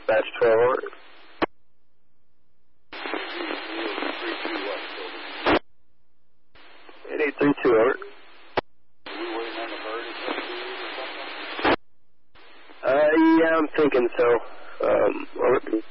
dispatch 12 over. 8832 over. Yeah, I'm thinking so. Over.